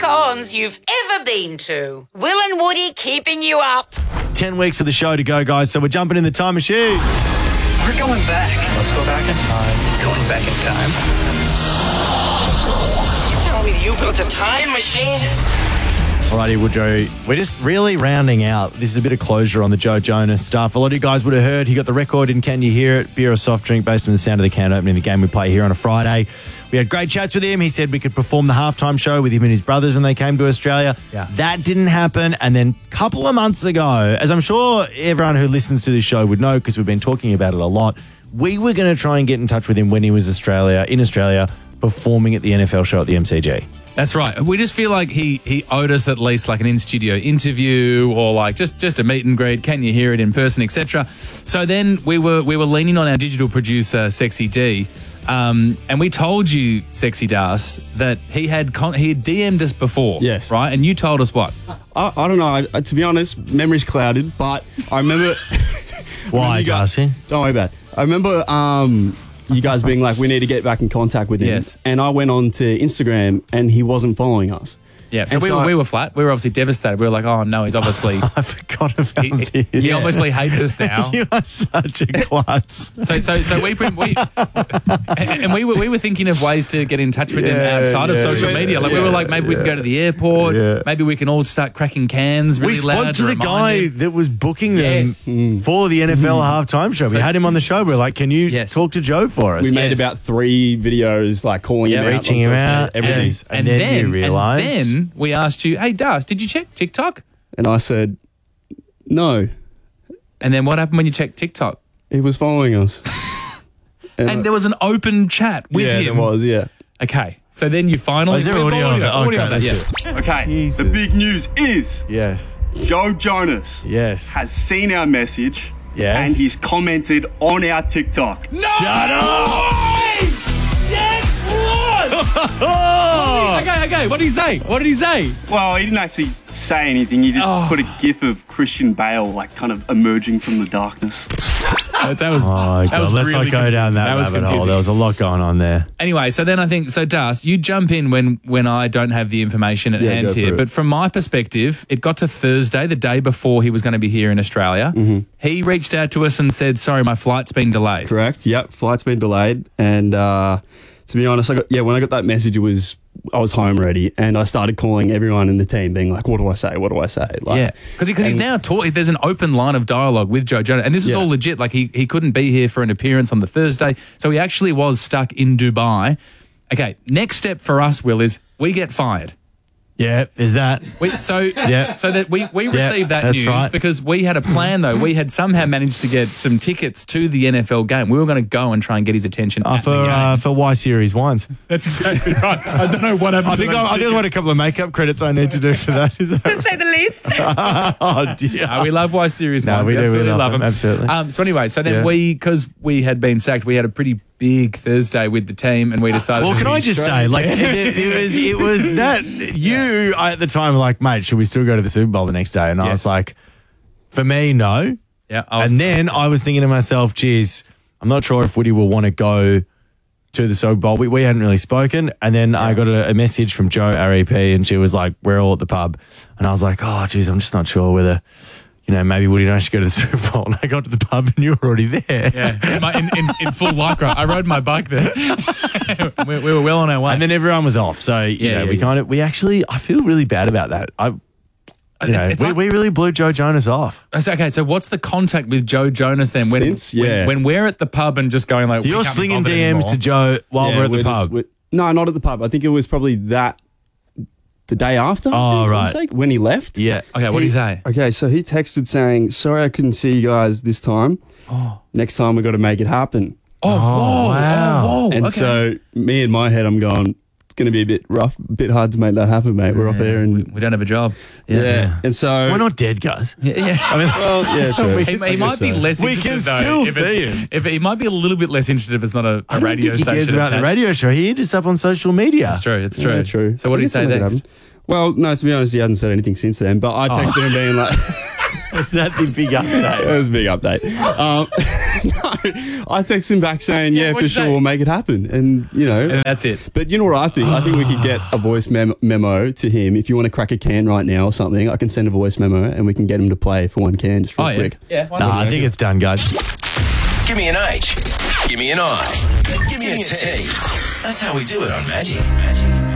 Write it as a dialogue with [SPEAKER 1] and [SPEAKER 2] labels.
[SPEAKER 1] cons you've ever been to. Will and Woody keeping you up.
[SPEAKER 2] 10 weeks of the show to go, guys, so we're jumping in the time machine.
[SPEAKER 3] We're going back. Let's go back in time. Going back in time.
[SPEAKER 1] You tell me you built a time machine?
[SPEAKER 2] Alrighty, Woodrow, we're just really rounding out. This is a bit of closure on the Joe Jonas stuff. A lot of you guys would have heard he got the record in Can You Hear It? Beer or soft drink based on the sound of the can opening the game we play here on a Friday. We had great chats with him. He said we could perform the halftime show with him and his brothers when they came to Australia.
[SPEAKER 4] Yeah.
[SPEAKER 2] That didn't happen. And then a couple of months ago, as I'm sure everyone who listens to this show would know because we've been talking about it a lot, we were going to try and get in touch with him when he was in Australia, performing at the NFL show at the MCG.
[SPEAKER 4] That's right. We just feel like he owed us at least like an in-studio interview or like just a meet and greet. Can you hear it in person, etc. So then we were leaning on our digital producer, Sexy D, and we told you, Sexy Das, that he had DM'd us before.
[SPEAKER 5] Yes.
[SPEAKER 4] Right? And you told us what?
[SPEAKER 5] I don't know. To be honest, memory's clouded, but I remember...
[SPEAKER 2] Why, Darcy?
[SPEAKER 5] Don't worry about it. I remember... you guys being like, we need to get back in contact with him.
[SPEAKER 4] Yes.
[SPEAKER 5] And I went on to Instagram and he wasn't following us.
[SPEAKER 4] Yeah, so
[SPEAKER 5] And
[SPEAKER 4] we were flat. We were obviously devastated. We were like, oh no, he's obviously...
[SPEAKER 2] I forgot about this.
[SPEAKER 4] He obviously hates us now.
[SPEAKER 2] You are such a klutz.
[SPEAKER 4] we were thinking of ways to get in touch with him outside of social media. Like we were like, maybe we can go to the airport.
[SPEAKER 2] Yeah.
[SPEAKER 4] Maybe we can all start cracking cans really
[SPEAKER 2] We
[SPEAKER 4] loud.
[SPEAKER 2] spoke to the guy that was booking them for the NFL halftime show. We had him on the show. We were like, can you talk to Joe for us?
[SPEAKER 5] We made about 3 videos like calling him out.
[SPEAKER 2] Reaching him out.
[SPEAKER 5] Everything.
[SPEAKER 2] Yes. And then you realised.
[SPEAKER 4] And then we asked you, hey, Das, did you check TikTok?
[SPEAKER 5] And I said, no.
[SPEAKER 4] And then what happened when you checked TikTok?
[SPEAKER 5] He was following us.
[SPEAKER 4] And there was an open chat with him.
[SPEAKER 5] Yeah, there was, yeah.
[SPEAKER 4] Okay. So then you finally...
[SPEAKER 2] is there audio of it?
[SPEAKER 4] Audio,
[SPEAKER 2] Okay,
[SPEAKER 4] yeah.
[SPEAKER 6] Okay,
[SPEAKER 2] Jesus.
[SPEAKER 6] the big news is
[SPEAKER 2] Yes.
[SPEAKER 6] Joe Jonas
[SPEAKER 2] Yes.
[SPEAKER 6] has seen our message
[SPEAKER 2] Yes.
[SPEAKER 6] and he's commented on our TikTok.
[SPEAKER 4] No!
[SPEAKER 2] Shut up!
[SPEAKER 4] Yes, what? Okay. What did he say?
[SPEAKER 6] Well, he didn't actually say anything. He just put a gif of Christian Bale, like kind of emerging from the darkness.
[SPEAKER 4] That was
[SPEAKER 2] God,
[SPEAKER 4] that was
[SPEAKER 2] let's
[SPEAKER 4] really
[SPEAKER 2] not go down that
[SPEAKER 4] was
[SPEAKER 2] rabbit hole.
[SPEAKER 4] confusing.
[SPEAKER 2] There was a lot going on there.
[SPEAKER 4] Anyway, so then I think, so Das, you jump in when I don't have the information at hand
[SPEAKER 5] go
[SPEAKER 4] here.
[SPEAKER 5] for it.
[SPEAKER 4] But from my perspective, it got to Thursday, the day before he was going to be here in Australia.
[SPEAKER 5] Mm-hmm.
[SPEAKER 4] He reached out to us and said, sorry, my flight's been delayed.
[SPEAKER 5] Correct. Yep. Flight's been delayed. And to be honest, when I got that message, I was home already, and I started calling everyone in the team, being like, "What do I say? What do I say?" Like,
[SPEAKER 4] Yeah, because he's now taught. There's an open line of dialogue with Joe Jonas, and this was all legit. Like he couldn't be here for an appearance on the Thursday, so he actually was stuck in Dubai. Okay, next step for us, Will, is we get fired.
[SPEAKER 2] Yeah, is that?
[SPEAKER 4] So that we received that
[SPEAKER 2] that's
[SPEAKER 4] news
[SPEAKER 2] right.
[SPEAKER 4] because we had a plan though. We had somehow managed to get some tickets to the NFL game. We were going to go and try and get his attention at the game.
[SPEAKER 2] For Y Series wines.
[SPEAKER 4] That's exactly right. I don't know what happened.
[SPEAKER 2] I think I've got a couple of makeup credits I need to do for that. Is that
[SPEAKER 1] To say the least.
[SPEAKER 2] Oh dear.
[SPEAKER 4] We love Y Series.
[SPEAKER 2] No,
[SPEAKER 4] ones.
[SPEAKER 2] we do.
[SPEAKER 4] Absolutely
[SPEAKER 2] We love
[SPEAKER 4] them.
[SPEAKER 2] them. Absolutely.
[SPEAKER 4] So anyway, so then because we had been sacked, we had a pretty big Thursday with the team, and we decided.
[SPEAKER 2] Well, can I just say, like, it was that you at the time were like, mate, should we still go to the Super Bowl the next day? And I was like, for me, no.
[SPEAKER 4] Yeah.
[SPEAKER 2] And then I was thinking to myself, geez, I'm not sure if Woody will want to go to the Super Bowl. We hadn't really spoken. And then I got a message from Joe, REP, and she was like, we're all at the pub. And I was like, oh, geez, I'm just not sure whether, maybe Woody and I should go to the Super Bowl. And I got to the pub and you were already there.
[SPEAKER 4] Yeah, in full lycra. I rode my bike there. we were well on our way.
[SPEAKER 2] And then everyone was off. So, we actually, I feel really bad about that. We really blew Joe Jonas off.
[SPEAKER 4] Okay, so what's the contact with Joe Jonas then? When we're at the pub and just going like,
[SPEAKER 2] So you're slinging DMs
[SPEAKER 4] anymore.
[SPEAKER 2] to Joe while we're at the pub.
[SPEAKER 5] No, not at the pub. I think it was probably the day after.
[SPEAKER 2] Oh,
[SPEAKER 5] I
[SPEAKER 2] right.
[SPEAKER 5] think, when he left.
[SPEAKER 2] Yeah.
[SPEAKER 4] Okay, what did he say?
[SPEAKER 5] Okay, so he texted saying, sorry I couldn't see you guys this time. Next time we got to make it happen.
[SPEAKER 4] Oh, whoa.
[SPEAKER 2] wow.
[SPEAKER 4] Oh, whoa.
[SPEAKER 5] And so me in my head, I'm going, it's going to be a bit rough, a bit hard to make that happen, mate. We're off there and...
[SPEAKER 4] We don't have a job.
[SPEAKER 5] Yeah. And so...
[SPEAKER 2] We're not dead, guys.
[SPEAKER 4] Yeah.
[SPEAKER 5] Well, yeah, true.
[SPEAKER 4] He might be less
[SPEAKER 2] We
[SPEAKER 4] interested,
[SPEAKER 2] can
[SPEAKER 4] though,
[SPEAKER 2] still
[SPEAKER 4] if
[SPEAKER 2] see
[SPEAKER 4] it's-
[SPEAKER 2] him.
[SPEAKER 4] If he might be a little bit less interested if it's not a
[SPEAKER 2] I don't
[SPEAKER 4] radio
[SPEAKER 2] think he
[SPEAKER 4] station.
[SPEAKER 2] cares about the
[SPEAKER 4] attached.
[SPEAKER 2] radio show. He hit us up on social media.
[SPEAKER 4] It's true. It's true.
[SPEAKER 5] Yeah, true.
[SPEAKER 4] So what did he say
[SPEAKER 5] I guess
[SPEAKER 4] next?
[SPEAKER 5] that happened. Well, no, to be honest, he hasn't said anything since then. But I texted him being like...
[SPEAKER 2] Was that the big update?
[SPEAKER 5] That was a big update. No, I text him back saying, yeah, for
[SPEAKER 4] what'd you
[SPEAKER 5] sure,
[SPEAKER 4] say?
[SPEAKER 5] we'll make it happen. And, you know.
[SPEAKER 4] And that's it.
[SPEAKER 5] But you know what I think? I think we could get a voice memo to him. If you want to crack a can right now or something, I can send a voice memo and we can get him to play for one can just real quick.
[SPEAKER 4] Yeah. Why
[SPEAKER 2] No,
[SPEAKER 4] not?
[SPEAKER 2] I think it's done, guys.
[SPEAKER 7] Give me an H. Give me an I. Give me a T. That's how we do it on Magic.